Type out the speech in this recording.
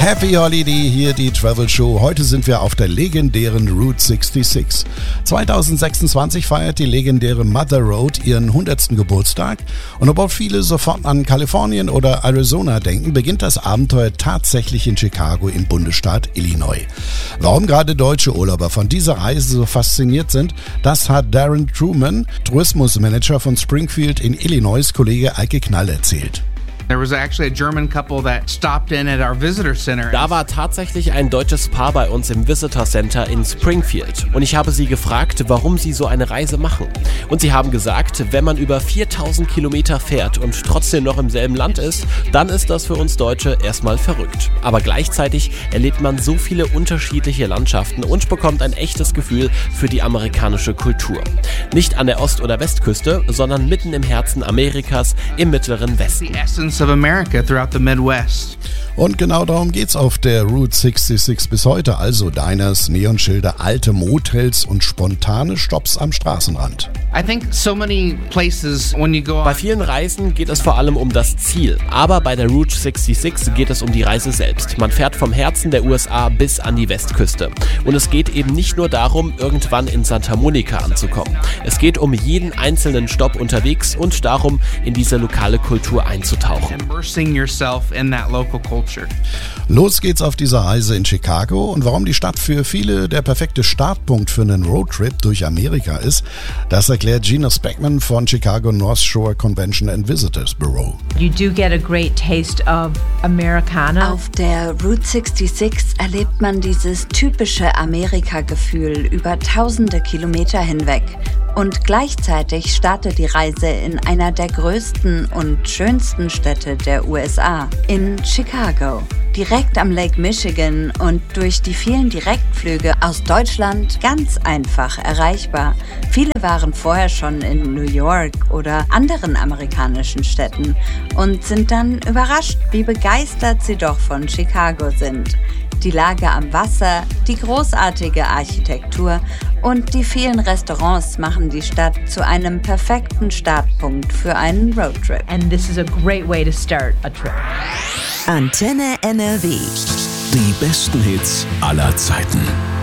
Happy Holiday, hier die Travel Show. Heute sind wir auf der legendären Route 66. 2026 feiert die legendäre Mother Road ihren 100. Geburtstag. Und obwohl viele sofort an Kalifornien oder Arizona denken, beginnt das Abenteuer tatsächlich in Chicago im Bundesstaat Illinois. Warum gerade deutsche Urlauber von dieser Reise so fasziniert sind, das hat Darren Truman, Tourismusmanager von Springfield in Illinois, Kollege Eike Knall erzählt. There was actually a German couple that stopped in at our visitor center. Da war tatsächlich ein deutsches Paar bei uns im Visitor Center in Springfield. Und ich habe sie gefragt, warum sie so eine Reise machen. Und sie haben gesagt, wenn man über 4000 Kilometer fährt und trotzdem noch im selben Land ist, dann ist das für uns Deutsche erstmal verrückt. Aber gleichzeitig erlebt man so viele unterschiedliche Landschaften und bekommt ein echtes Gefühl für die amerikanische Kultur. Nicht an der Ost- oder Westküste, sondern mitten im Herzen Amerikas, im mittleren Westen. Of America throughout the Midwest. Und genau darum geht's auf der Route 66 bis heute. Also Diners, Neonschilder, alte Motels und spontane Stopps am Straßenrand. I think so many places when you go on. Bei vielen Reisen geht es vor allem um das Ziel, aber bei der Route 66 geht es um die Reise selbst. Man fährt vom Herzen der USA bis an die Westküste. Und es geht eben nicht nur darum, irgendwann in Santa Monica anzukommen. Es geht um jeden einzelnen Stopp unterwegs und darum, in diese lokale Kultur einzutauchen. Immersing yourself in that local culture. Los geht's auf dieser Reise in Chicago und warum die Stadt für viele der perfekte Startpunkt für einen Roadtrip durch Amerika ist, das erklärt Gina Speckman von Chicago North Shore Convention and Visitors Bureau. You do get a great taste of Americana. Auf der Route 66 erlebt man dieses typische Amerika-Gefühl über tausende Kilometer hinweg. Und gleichzeitig startet die Reise in einer der größten und schönsten Städte der USA, in Chicago. Direkt am Lake Michigan und durch die vielen Direktflüge aus Deutschland ganz einfach erreichbar. Viele waren vorher schon in New York oder anderen amerikanischen Städten und sind dann überrascht, wie begeistert sie doch von Chicago sind. Die Lage am Wasser, die großartige Architektur und die vielen Restaurants machen die Stadt zu einem perfekten Startpunkt für einen Roadtrip. And this is a great way to start a trip. Antenne NRW. Die besten Hits aller Zeiten.